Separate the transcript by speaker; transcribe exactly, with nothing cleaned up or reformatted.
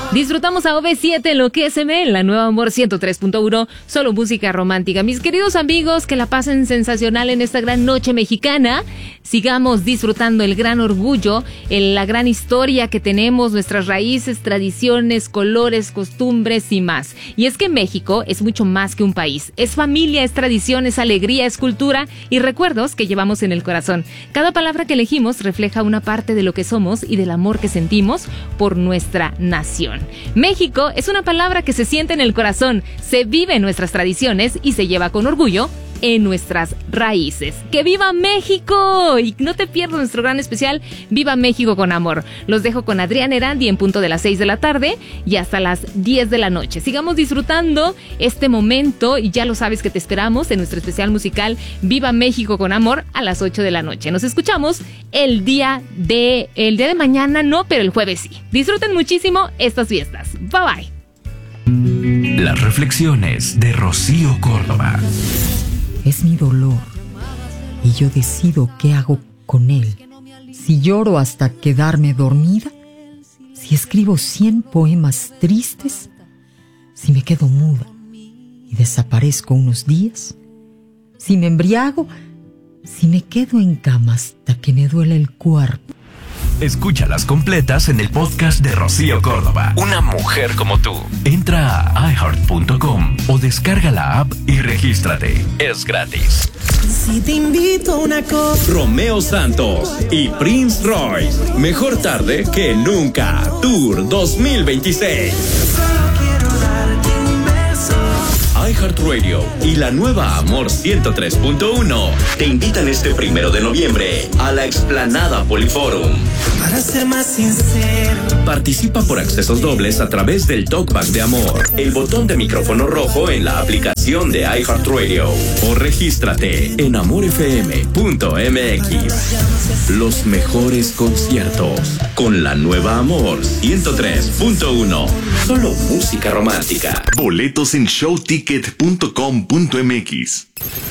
Speaker 1: Disfrutamos a O V siete, lo que es M, la nueva Amor ciento tres punto uno, solo música romántica. Mis queridos amigos, que la pasen sensacional en esta gran noche mexicana. Sigamos disfrutando el gran orgullo, el, la gran historia que tenemos, nuestras raíces, tradiciones, colores, costumbres y más. Y es que México es mucho más que un país. Es familia, es tradición, es alegría, es cultura y recuerdos que llevamos en el corazón. Cada palabra que elegimos refleja una parte de lo que somos y del amor que sentimos por nuestra nación. México es una palabra que se siente en el corazón, se vive en nuestras tradiciones y se lleva con orgullo en nuestras raíces. ¡Que viva México! Y no te pierdas nuestro gran especial Viva México con Amor. Los dejo con Adrián Erandi en punto de las seis de la tarde y hasta las diez de la noche. Sigamos disfrutando este momento y ya lo sabes que te esperamos en nuestro especial musical Viva México con Amor a las ocho de la noche. Nos escuchamos el día de el día de mañana, no, pero el jueves sí. Disfruten muchísimo estas fiestas. Bye bye.
Speaker 2: Las reflexiones de Rocío Córdoba.
Speaker 3: Es mi dolor y yo decido qué hago con él. Si lloro hasta quedarme dormida, si escribo cien poemas tristes, si me quedo muda y desaparezco unos días, si me embriago, si me quedo en cama hasta que me duele el cuerpo.
Speaker 2: Escúchalas completas en el podcast de Rocío Córdoba. Una mujer como tú. Entra a i heart punto com o descarga la app y regístrate. Es gratis.
Speaker 4: Si te invito a una cosa.
Speaker 5: Romeo Santos y Prince Royce. Mejor tarde que nunca. Tour dos mil veintiséis.
Speaker 4: Solo quiero darte un beso.
Speaker 5: iHeartRadio y la nueva Amor ciento tres punto uno te invitan este primero de noviembre a la explanada Poliforum.
Speaker 4: Para ser más sincero,
Speaker 5: participa por accesos dobles a través del Talkback de Amor, el botón de micrófono rojo en la aplicación de iHeartRadio o regístrate en amor f m punto m x. Los mejores conciertos con la nueva Amor ciento tres punto uno. Solo música romántica.
Speaker 6: Boletos en show ticket punto com punto m x.